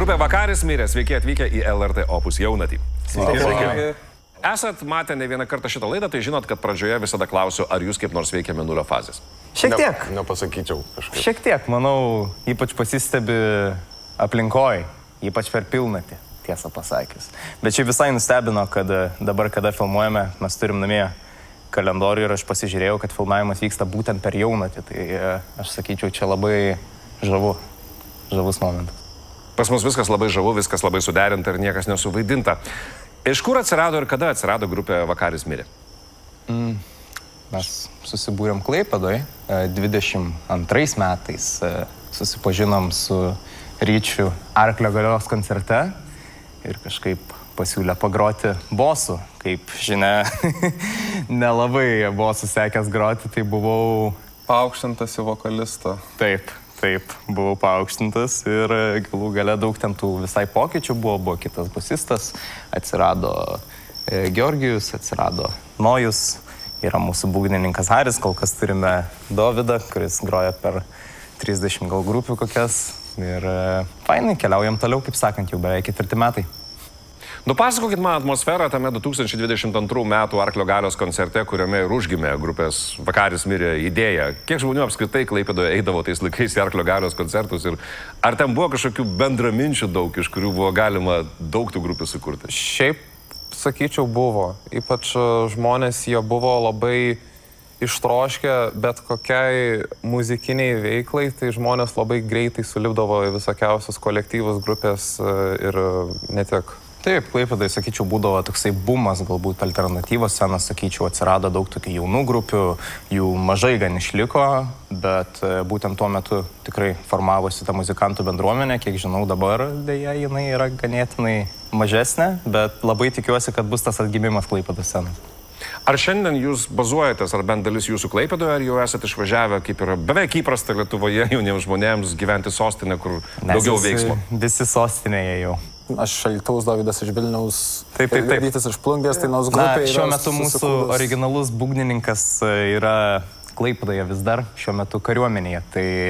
Grupė Vakaris mirė, sveiki atvykę į LRT Opus jaunatį. Sveiki. Esat matę ne vieną kartą šitą laidą, tai žinot, kad pradžioje visada klausiu, ar jūs kaip nors veikia Mėnulio fazės. Šiek tiek. Nepasakyčiau kažkaip. Šiek tiek, manau, ypač pasistebi aplinkoj, ypač per pilnatį, tiesą pasakius. Bet čia visai nustebino, kad dabar, kada filmuojame, mes turim namie kalendorių ir aš pasižiūrėjau, kad filmavimas vyksta būtent per jaunatį. Tai aš sakyčiau, čia labai žavus momentas. Pas mus viskas labai žavu, viskas labai suderinta ir niekas nesuvaidinta. Iš kur atsirado ir kada atsirado grupė Vakaris mirė? Mes susibūrėm Klaipėdoj 22 metais. Susipažinom su Ryčiu Arklio galios koncerte ir kažkaip pasiūlė pagroti bosų. Kaip žinia, nelabai bosų sekęs groti, tai buvau paaukštintas į vokalistą. Taip, buvau paaukštintas ir galų gale daug ten tų visai pokyčių buvo kitas basistas, atsirado Georgijus, atsirado Nojus, yra mūsų būgnininkas Haris, kol kas turime Dovydą, kuris groja per 30 gal grupių kokias ir fainai, keliaujam toliau, kaip sakant, jau beveik 4 metai. Nupasakokit man atmosferą tame 2022 metų Arklio galios koncerte, kuriame ir užgimė grupės Vakaris mirė idėja. Kiek žmonių apskritai Klaipėdoje eidavo tais laikais į Arklio galios koncertus ir ar ten buvo kažkokių bendraminčių daug, iš kurių buvo galima daug tų grupių sukurti? Šiaip, sakyčiau, buvo. Ypač žmonės, jie buvo labai ištroškę bet kokiai muzikiniai veiklai, tai žmonės labai greitai sulipdavo į visokiausius kolektyvus, grupės ir netiek. Taip, Klaipėdai, sakyčiau, būdavo toksai bumas, galbūt alternatyvos scenas, sakyčiau, atsirado daug tokių jaunų grupių, jų mažai gan išliko, bet būtent tuo metu tikrai formavosi ta muzikantų bendruomenė, kiek žinau dabar, dėja, jinai yra ganėtinai mažesnė, bet labai tikiuosi, kad bus tas atgimimas Klaipėdos scenos. Ar šiandien jūs bazuojatės, ar bent dalis jūsų Klaipėdoje, ar jau esate išvažiavę, kaip yra beveik įprasta Lietuvoje jauniems žmonėms gyventi sostinę, kur daugiau veiksmo? Visi sostinėje jau. Aš Šaltaus, Dovydas iš Vilniaus, taip. Rytis iš Plungės, tai nors grupė yra šiuo metu mūsų originalus būgnininkas yra Klaipėdoje vis dar, šiuo metu kariuomenėje. Tai